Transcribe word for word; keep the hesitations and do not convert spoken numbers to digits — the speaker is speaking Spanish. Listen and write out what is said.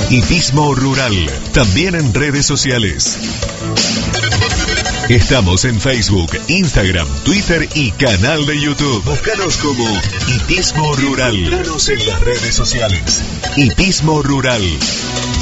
Hipismo Rural, también en redes sociales. Estamos en Facebook, Instagram, Twitter y canal de YouTube. Búscanos como Hipismo Rural. Búscanos en las redes sociales. Hipismo Rural.